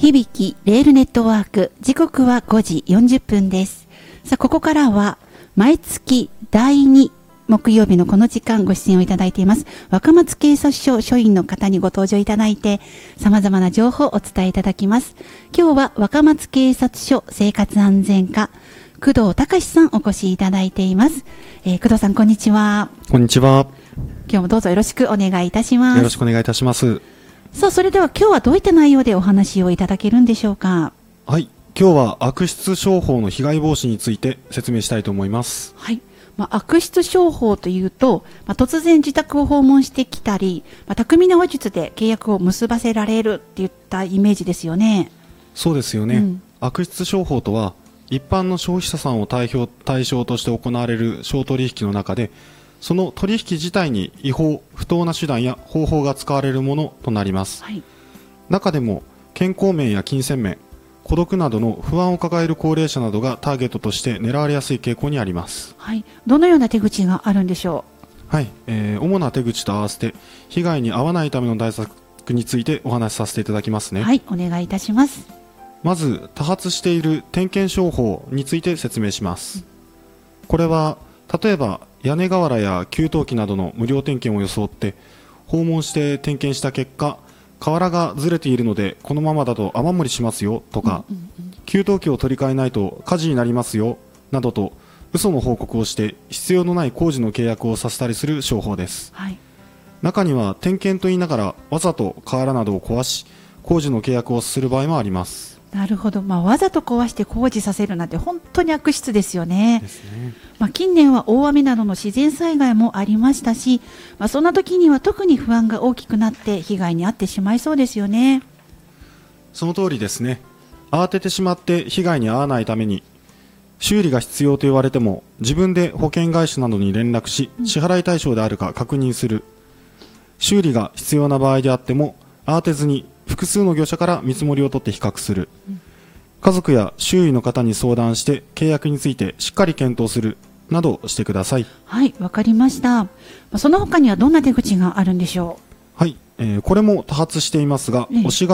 響きレールネットワーク、時刻は5時40分です。さあ、ここからは毎月第2木曜日のこの時間ご出演をいただいています若松警察署署員の方にご登場いただいて、様々な情報をお伝えいただきます。今日は若松警察署生活安全課工藤隆さんお越しいただいています。工藤さん、こんにちは。 こんにちは。 今日もどうぞよろしくお願いいたします。 よろしくお願いいたします。 さあ、それでは今日はどういった内容でお話をいただけるんでしょうか。 はい、今日は悪質商法の被害防止について説明したいと思います。 はい。悪質商法というと、突然自宅を訪問してきたり、巧みな話術で契約を結ばせられるっていったイメージですよね。 そうですよね。悪質商法とは、一般の消費者さんを対象として行われる商取引の中で、その取引自体に違法、不当な手段や方法が使われるものとなります。 はい、 中でも健康面や金銭面、孤独などの不安を抱える高齢者などがターゲットとして狙われやすい傾向にあります。 はい、どのような手口があるんでしょう。はい、主な手口と合わせて被害に遭わないための対策についてお話しさせていただきますね。 はい、お願いいたします。 まず多発している点検商法について説明します。これは例えば屋根瓦や給湯器などの無料点検を装って訪問して点検した結果、瓦がずれているのでこのままだと雨漏りしますよとか、給湯器を取り替えないと火事になりますよなどと嘘の報告をして必要のない工事の契約をさせたりする商法です。 はい、 中には点検と言いながらわざと瓦などを壊し工事の契約をする場合もあります。 なるほど。わざと壊して工事させるなんて本当に悪質ですよね。 ですね。 近年は大雨などの自然災害もありましたし、そんな時には特に不安が大きくなって被害に遭ってしまいそうですよね。 その通りですね。慌ててしまって被害に遭わないために修理が必要と言われても自分で保険会社などに連絡し支払い対象であるか確認する。修理が必要な場合であっても慌てずに複数の業者から見積もりを取って比較する。家族や周囲の方に相談して契約についてしっかり検討するなどしてください。 はい、わかりました。その他にはどんな手口があるんでしょう。はい、これも多発していますが、押し